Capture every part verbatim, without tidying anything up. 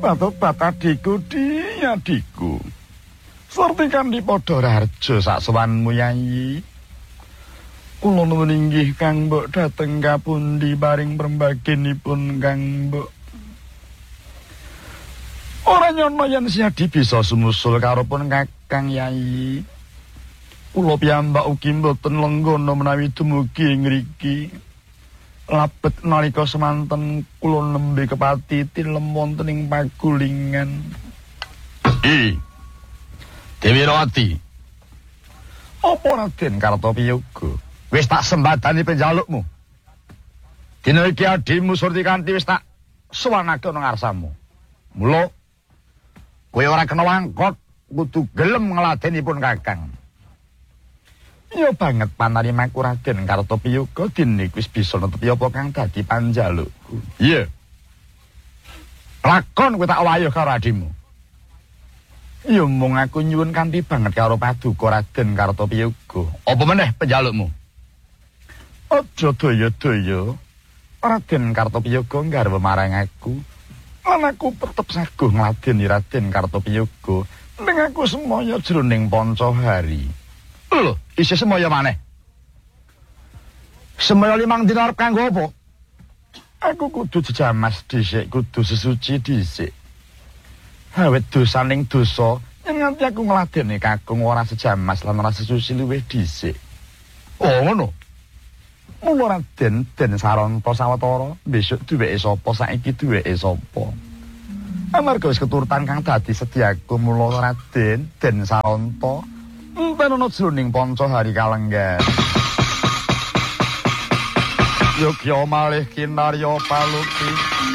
Tobat adikku di adikku. Serti kan di padha raharja sak sowanmu Yayi. Kula nuwun inggih Kang Mbok dhateng kapundi paring perbaginipun Kang Mbok. Ora nyono yen Siadi bisa sumusul karo pun Kakang Yayi. Kula piyambak ugi mboten lenggana menawi dumugi ngriki. Labet nalika semanten kula nembe kepati tilem wonten ing pagulingan. I. Dewi Rawati. Apa Raden Kartopiyoga? Wis tak sembadani penjalukmu. Dina iki adimu Surtikanti wis tak suwanake ana ngarsamu. Mula kowe ora kena wangkot, kudu gelem ngladenipun Kakang. Iya banget panarimaku Raden Kartopiyoga dene wis bisa netepi apa kang dadi panjalukku. Iya. Lakon kowe tak wayuh karo adimu. Iya mung aku nyuwun kanthi banget karo paduka Raden Kartopiyoga. Apa meneh penjalukmu? Aja daya-daya. Raden Kartopiyoga garwa marang aku. Lan aku tetep saguh ngladeni Raden Kartopiyoga ning aku semaya jroning Pancahari. Lho, isih semaya maneh. Semaya limang dina arep kanggo apa? Aku kudu jejamas dhisik, kudu sesuci dhisik. Awit dosaning dosa, yen nganti aku ngladeni kakung ora sejamas lan ora sesuci luwih dhisik. Oh, ngono. Mula Raden Den Saranta sawetara, besok duweke sapa, saiki duweke sapa. Amarga wis keturutan kang dadi sediaku mula Raden Den Saranta enten ana jroning Pancahari kalenggan. Yogya malih kinarya paluti.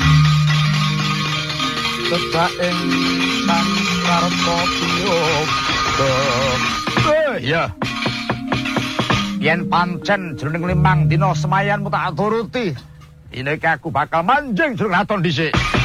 Tetak ing Sang Kartopiyoga. Eh, ya. Yen pancen jroning limang dina semayanmu tak turuti, dina iki aku bakal manjing jroning aton dhisik.